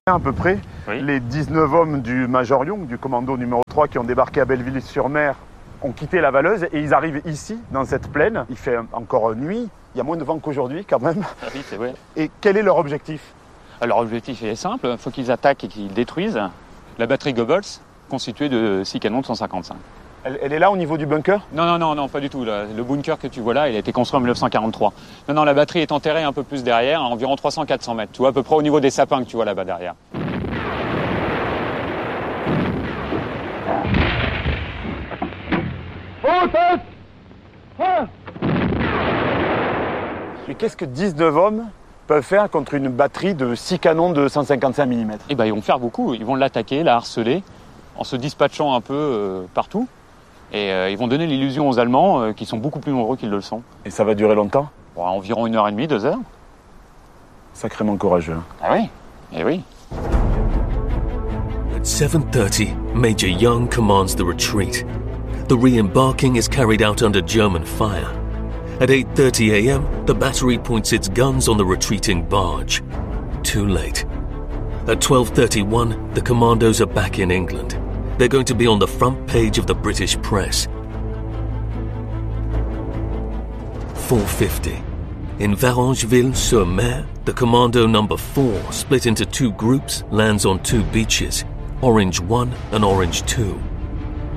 à peu près, Oui. les 19 hommes du Major Young, du commando numéro 3 qui ont débarqué à Belleville-sur-Mer, ont quitté la Valeuse et ils arrivent ici, dans cette plaine. Il fait encore nuit, il y a moins de vent qu'aujourd'hui quand même. Ah oui, c'est vrai. Et quel est leur objectif? Alors l'objectif est simple, il faut qu'ils attaquent et qu'ils détruisent la batterie Goebbels, constituée de 6 canons de 155. Elle est là au niveau du bunker? Non, pas du tout. Le bunker que tu vois là, il a été construit en 1943. Non, la batterie est enterrée un peu plus derrière, à environ 300-400 mètres. Tu vois, à peu près au niveau des sapins que tu vois là-bas derrière. Mais qu'est-ce que 19 hommes peuvent faire contre une batterie de 6 canons de 155 mm? Eh ben, ils vont faire beaucoup. Ils vont l'attaquer, la harceler, en se dispatchant un peu partout. Et ils vont donner l'illusion aux Allemands qui sont beaucoup plus nombreux qu'ils le sont. Et ça va durer longtemps? Bon, environ 1h30, 2 heures. Sacrément courageux. Ah oui, eh oui. At 7:30, Major Young commands the retreat. The re-embarking is carried out under German fire. At 8:30 a.m., the battery points its guns on the retreating barge. Too late. At 12:31, the commandos are back in England. They're going to be on the front page of the British press. 4:50. In Varangeville-sur-Mer, the commando number 4, split into 2 groups, lands on 2 beaches, Orange 1 and Orange 2.